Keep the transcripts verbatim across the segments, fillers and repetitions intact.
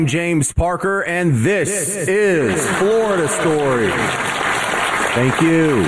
James Parker, and this, this is Florida Story. Thank you.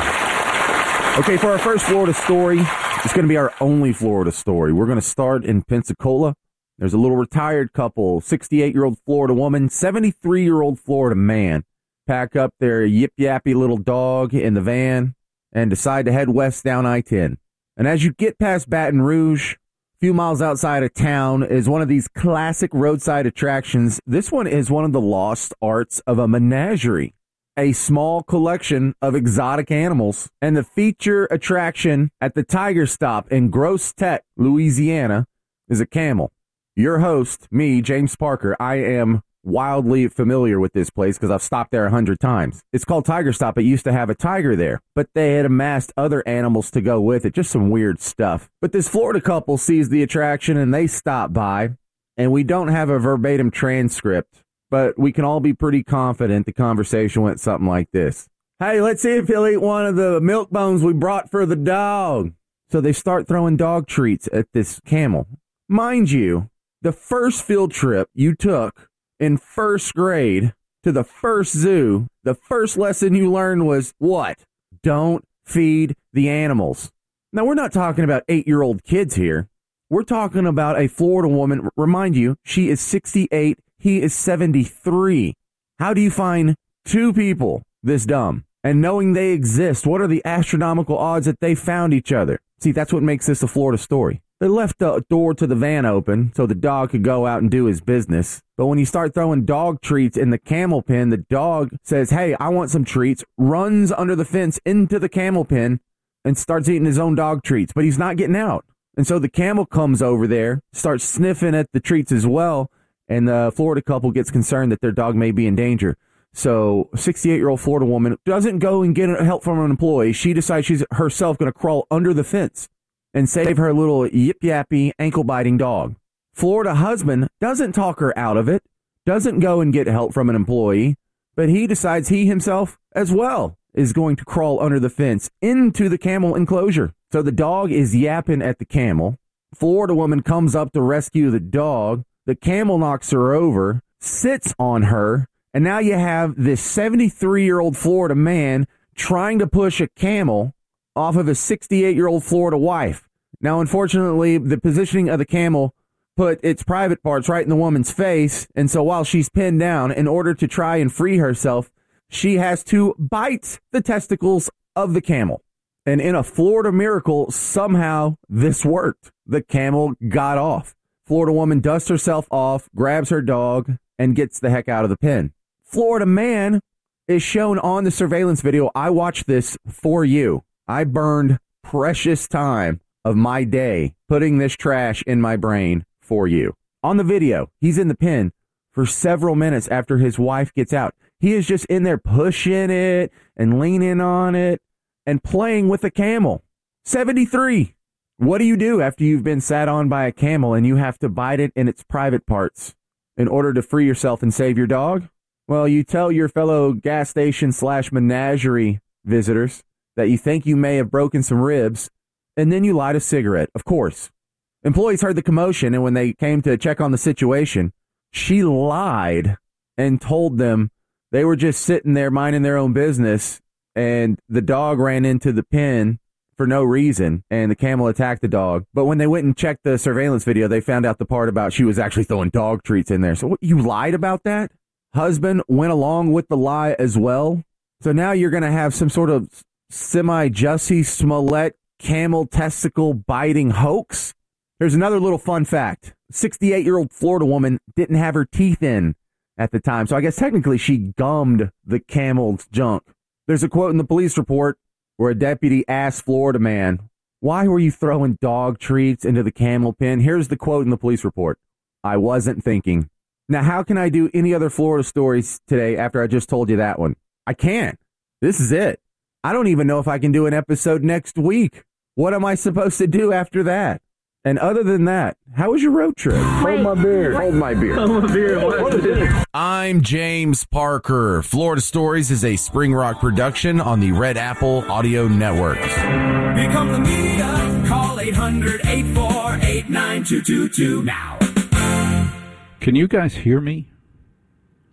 Okay, for our first Florida story, it's going to be our only Florida story. We're going to start in Pensacola. There's a little retired couple, sixty-eight-year-old Florida woman, seventy-three-year-old Florida man, pack up their yip-yappy little dog in the van and decide to head west down I ten. And as you get past Baton Rouge, a few miles outside of town, is one of these classic roadside attractions. This one is one of the lost arts of a menagerie, a small collection of exotic animals. And the feature attraction at the Tiger Stop in Grosse Tete, Louisiana, is a camel. Your host, me, James Parker, I am wildly familiar with this place because I've stopped there a hundred times. It's called Tiger Stop. It used to have a tiger there, but they had amassed other animals to go with it, just some weird stuff. But this Florida couple sees the attraction and they stop by, and we don't have a verbatim transcript, but we can all be pretty confident the conversation went something like this. Hey, let's see if he'll eat one of the milk bones we brought for the dog. So they start throwing dog treats at this camel. Mind you, the first field trip you took in first grade to the first zoo, the first lesson you learned was what? Don't feed the animals. Now, we're not talking about eight-year-old kids here. We're talking about a Florida woman. Remind you, she is sixty-eight. He is seventy-three. How do you find two people this dumb? And knowing they exist, what are the astronomical odds that they found each other? See, that's what makes this a Florida story. They left the door to the van open so the dog could go out and do his business. But when you start throwing dog treats in the camel pen, the dog says, hey, I want some treats, runs under the fence into the camel pen and starts eating his own dog treats. But he's not getting out. And so the camel comes over there, starts sniffing at the treats as well. And the Florida couple gets concerned that their dog may be in danger. So a sixty-eight-year-old Florida woman doesn't go and get help from an employee. She decides she's herself going to crawl under the fence and save her little yip-yappy, ankle-biting dog. Florida husband doesn't talk her out of it, doesn't go and get help from an employee, but he decides he himself as well is going to crawl under the fence into the camel enclosure. So the dog is yapping at the camel. Florida woman comes up to rescue the dog. The camel knocks her over, sits on her, and now you have this seventy-three-year-old Florida man trying to push a camel off of a sixty-eight-year-old Florida wife. Now, unfortunately, the positioning of the camel put its private parts right in the woman's face, and so while she's pinned down, in order to try and free herself, she has to bite the testicles of the camel. And in a Florida miracle, somehow this worked. The camel got off. Florida woman dusts herself off, grabs her dog, and gets the heck out of the pen. Florida man is shown on the surveillance video. I watched this for you. I burned precious time of my day putting this trash in my brain for you. On the video, he's in the pen for several minutes after his wife gets out. He is just in there pushing it and leaning on it and playing with a camel. seventy-three. What do you do after you've been sat on by a camel and you have to bite it in its private parts in order to free yourself and save your dog? Well, you tell your fellow gas station slash menagerie visitors that you think you may have broken some ribs, and then you light a cigarette, of course. Employees heard the commotion, and when they came to check on the situation, she lied and told them they were just sitting there minding their own business, and the dog ran into the pen for no reason, and the camel attacked the dog. But when they went and checked the surveillance video, they found out the part about she was actually throwing dog treats in there. So what, you lied about that? Husband went along with the lie as well. So now you're going to have some sort of semi-Jussie Smollett camel testicle biting hoax. There's another little fun fact. sixty-eight-year-old Florida woman didn't have her teeth in at the time, so I guess technically she gummed the camel's junk. There's a quote in the police report where a deputy asked Florida man, why were you throwing dog treats into the camel pen? Here's the quote in the police report. I wasn't thinking. Now, how can I do any other Florida stories today after I just told you that one? I can't. This is it. I don't even know if I can do an episode next week. What am I supposed to do after that? And other than that, how was your road trip? Wait, Hold my beer. Wait. Hold my beer. Hold my beer. What is it? I'm James Parker. Florida Stories is a Spring Rock production on the Red Apple Audio Network. Here comes the media. Call eight hundred, eight four eight, nine two two two now. Can you guys hear me?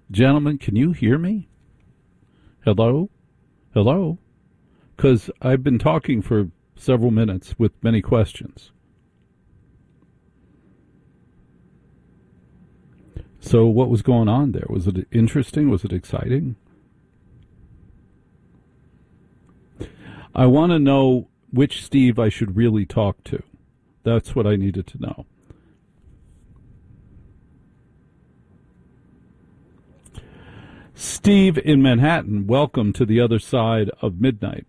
Gentlemen, can you hear me? Hello? Hello? Because I've been talking for several minutes with many questions. So what was going on there? Was it interesting? Was it exciting? I want to know which Steve I should really talk to. That's what I needed to know. Steve in Manhattan, welcome to the other side of midnight.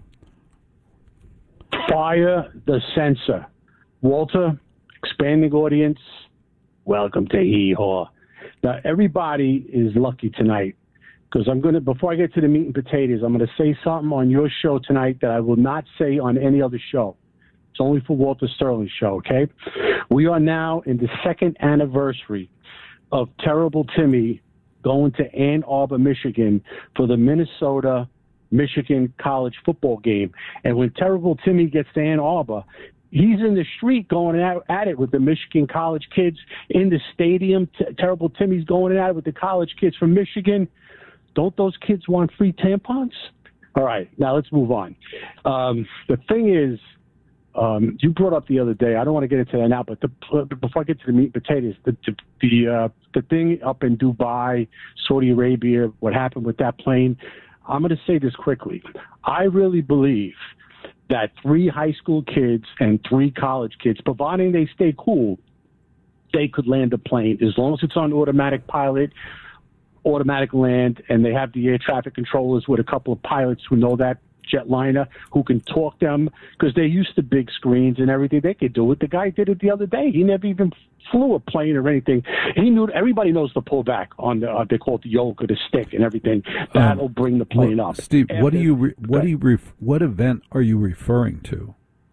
Fire the censor. Walter, expanding audience, welcome to Hee Haw. Now, everybody is lucky tonight because I'm going to, before I get to the meat and potatoes, I'm going to say something on your show tonight that I will not say on any other show. It's only for Walter Sterling's show, okay? We are now in the second anniversary of Terrible Timmy going to Ann Arbor, Michigan for the Minnesota-Michigan college football game. And when Terrible Timmy gets to Ann Arbor, he's in the street going at, at it with the Michigan college kids in the stadium. T- Terrible Timmy's going at it with the college kids from Michigan. Don't those kids want free tampons? All right, now let's move on. Um, the thing is, um, you brought up the other day, I don't want to get into that now, but the, before I get to the meat and potatoes, the, the, the, uh, the thing up in Dubai, Saudi Arabia, what happened with that plane, I'm going to say this quickly. I really believe that three high school kids and three college kids, providing they stay cool, they could land a plane as long as it's on automatic pilot, automatic land, and they have the air traffic controllers with a couple of pilots who know that jetliner, who can talk them, because they're used to big screens and everything. They could do it. The guy did it the other day. He never even flew a plane or anything. He knew. Everybody knows to pull back on the, uh, they call it the yoke or the stick and everything. That'll um, bring the plane well, up. Steve, After, what do you re- what do you ref- what event are you referring to?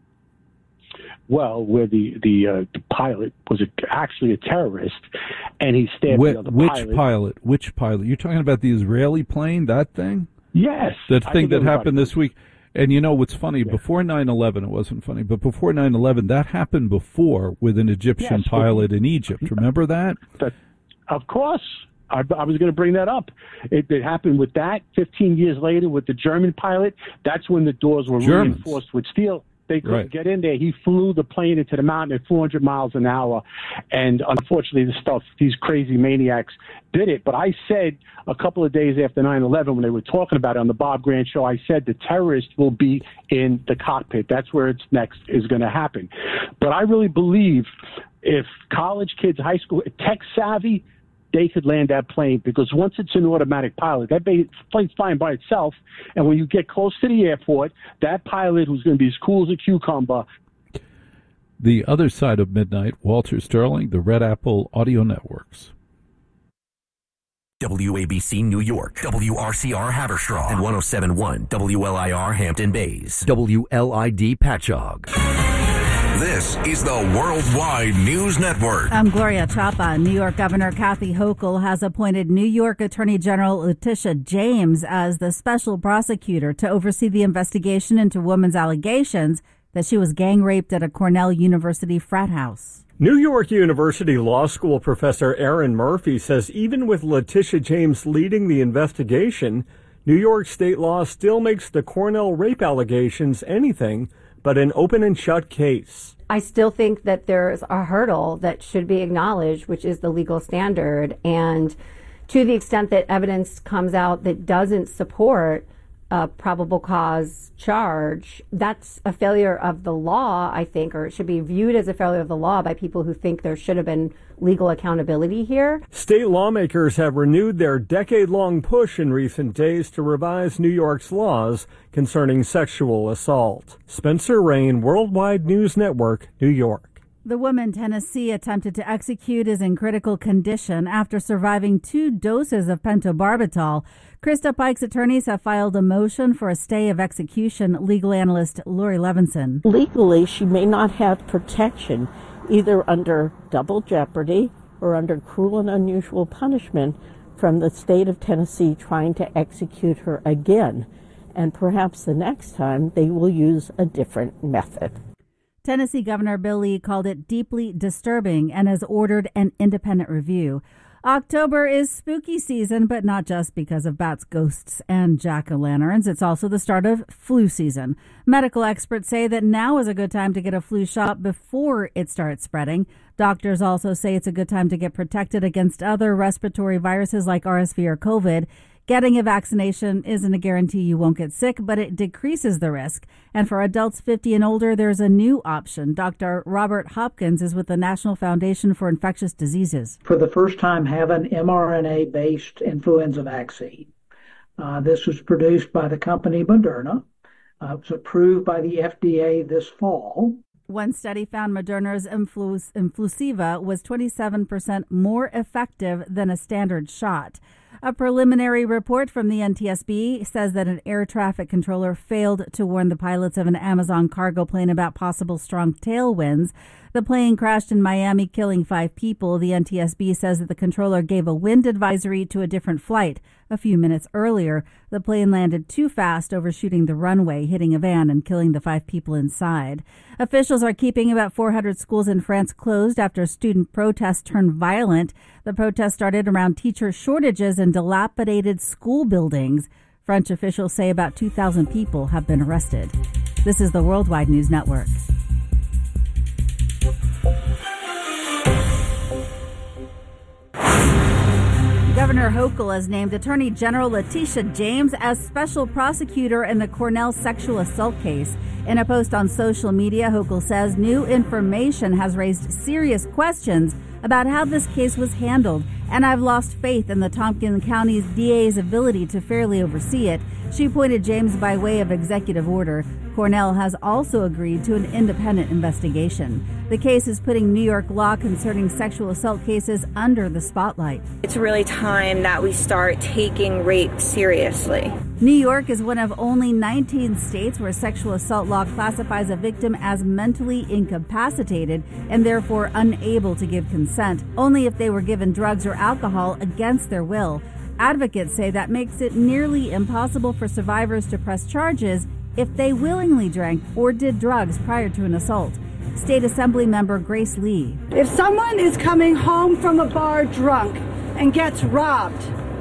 Well, where the the, uh, the pilot was a, actually a terrorist, and he stabbed Wh- the other which pilot. pilot? Which pilot? You're talking about the Israeli plane? That thing? Yes. That thing that happened knows. this week. And you know what's funny? Yeah. Before nine eleven, it wasn't funny, but before nine eleven, that happened before with an Egyptian Yes, pilot in Egypt. Remember that? That, of course. I, I was going to bring that up. It, it happened with that. Fifteen years later, with the German pilot, that's when the doors were Germans. reinforced with steel. They couldn't Right. get in there. He flew the plane into the mountain at four hundred miles an hour. And unfortunately, this stuff, these crazy maniacs did it. But I said a couple of days after nine eleven, when they were talking about it on the Bob Grant show, I said the terrorist will be in the cockpit. That's where it's next is going to happen. But I really believe if college kids, high school, tech savvy, they could land that plane, because once it's an automatic pilot, that plane's flying by itself. And when you get close to the airport, that pilot, who's going to be as cool as a cucumber. The other side of midnight, Walter Sterling, the Red Apple Audio Networks. W A B C New York, W R C R Haverstraw, and one oh seven point one W L I R Hampton Bays, W L I D Patchogue. This is the Worldwide News Network. I'm Gloria Chapa. New York Governor Kathy Hochul has appointed New York Attorney General Letitia James as the special prosecutor to oversee the investigation into women's allegations that she was gang raped at a Cornell University frat house. New York University Law School professor Aaron Murphy says even with Letitia James leading the investigation, New York state law still makes the Cornell rape allegations anything but an open and shut case. I still think that there's a hurdle that should be acknowledged, which is the legal standard. And to the extent that evidence comes out that doesn't support a probable cause charge, that's a failure of the law, I think, or it should be viewed as a failure of the law by people who think there should have been legal accountability here. State lawmakers have renewed their decade-long push in recent days to revise New York's laws concerning sexual assault. Spencer Rain, Worldwide News Network, New York. The woman Tennessee attempted to execute is in critical condition after surviving two doses of pentobarbital. Krista Pike's attorneys have filed a motion for a stay of execution. Legal analyst Lori Levinson. Legally, she may not have protection either under double jeopardy or under cruel and unusual punishment from the state of Tennessee trying to execute her again. And perhaps the next time they will use a different method. Tennessee Governor Bill Lee called it deeply disturbing and has ordered an independent review. October is spooky season, but not just because of bats, ghosts, and jack-o'-lanterns. It's also the start of flu season. Medical experts say that now is a good time to get a flu shot before it starts spreading. Doctors also say it's a good time to get protected against other respiratory viruses like R S V or COVID. Getting a vaccination isn't a guarantee you won't get sick, but it decreases the risk. And for adults fifty and older, there's a new option. Doctor Robert Hopkins is with the National Foundation for Infectious Diseases. For the first time, have an mRNA-based influenza vaccine. Uh, this was produced by the company Moderna. Uh, it was approved by the F D A this fall. One study found Moderna's Influ- Influsiva was twenty-seven percent more effective than a standard shot. A preliminary report from the N T S B says that an air traffic controller failed to warn the pilots of an Amazon cargo plane about possible strong tailwinds. The plane crashed in Miami, killing five people. The N T S B says that the controller gave a wind advisory to a different flight. A few minutes earlier, the plane landed too fast, overshooting the runway, hitting a van and killing the five people inside. Officials are keeping about four hundred schools in France closed after student protests turned violent. The protest started around teacher shortages and dilapidated school buildings. French officials say about two thousand people have been arrested. This is the Worldwide News Network. Governor Hochul has named Attorney General Letitia James as special prosecutor in the Cornell sexual assault case. In a post on social media, Hochul says new information has raised serious questions about how this case was handled, and I've lost faith in the Tompkins County's D A's ability to fairly oversee it. She appointed James by way of executive order. Cornell has also agreed to an independent investigation. The case is putting New York law concerning sexual assault cases under the spotlight. It's really time that we start taking rape seriously. New York is one of only nineteen states where sexual assault law classifies a victim as mentally incapacitated and therefore unable to give consent, only if they were given drugs or alcohol against their will. Advocates say that makes it nearly impossible for survivors to press charges if they willingly drank or did drugs prior to an assault. State Assembly member Grace Lee. If someone is coming home from a bar drunk and gets robbed,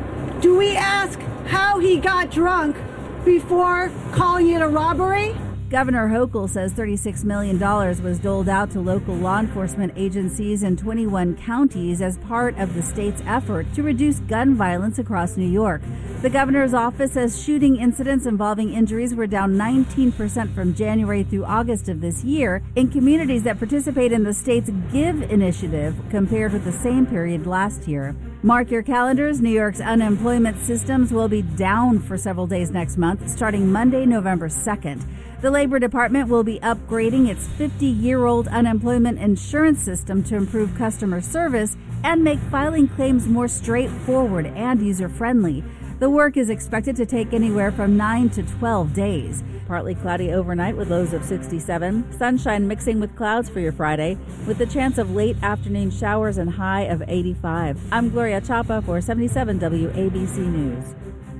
do we ask how he got drunk before calling it a robbery? Governor Hochul says thirty-six million dollars was doled out to local law enforcement agencies in twenty-one counties as part of the state's effort to reduce gun violence across New York. The governor's office says shooting incidents involving injuries were down nineteen percent from January through August of this year in communities that participate in the state's GIVE initiative compared with the same period last year. Mark your calendars. New York's unemployment systems will be down for several days next month, starting Monday, November second. The Labor Department will be upgrading its fifty-year-old unemployment insurance system to improve customer service and make filing claims more straightforward and user-friendly. The work is expected to take anywhere from nine to twelve days. Partly cloudy overnight with lows of sixty-seven. Sunshine mixing with clouds for your Friday, with the chance of late afternoon showers and high of eighty-five. I'm Gloria Chapa for seventy-seven W A B C News.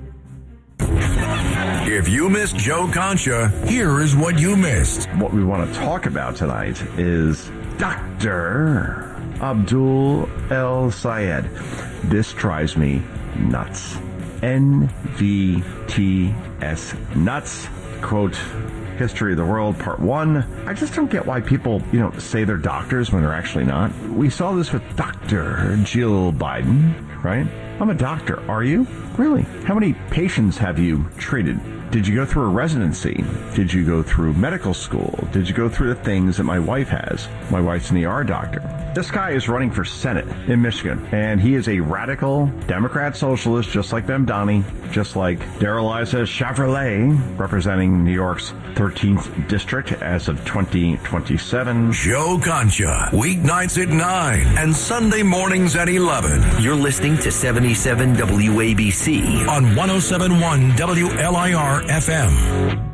If you missed Joe Concha, here is what you missed. What we want to talk about tonight is Doctor Abdul El Sayed. This drives me nuts. N V T S nuts. Quote, History of the World, Part one. I just don't get why people, you know, say they're doctors when they're actually not. We saw this with Doctor Jill Biden, right? I'm a doctor. Are you? Really? How many patients have you treated? Did you go through a residency? Did you go through medical school? Did you go through the things that my wife has? My wife's an E R doctor. This guy is running for Senate in Michigan, and he is a radical Democrat socialist, just like Mamdani, just like Darrell Issa Chevrolet, representing New York's thirteenth district as of twenty twenty-seven. Joe Concha, weeknights at nine and Sunday mornings at eleven. You're listening to seventy-seven W A B C on one oh seven point one W L I R F M.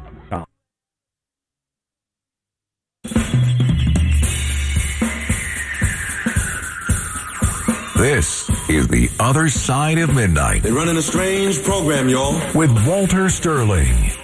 This is The Other Side of Midnight. They're running a strange program, y'all. With Walter Sterling.